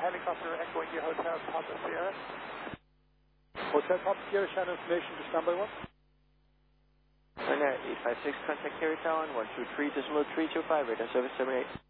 helicopter echoing your Hotel Papa Sierra. Hotel Papa Sierra, Channel information to standby 1. Ryanair 856, contact Carry Tower 123.325, radar service 78.